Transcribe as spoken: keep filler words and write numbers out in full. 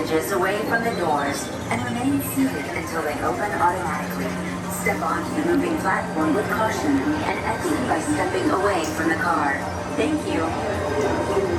inches away from the doors and remain seated until they open automatically. Step onto the moving platform with caution and exit by stepping away from the car. Thank you.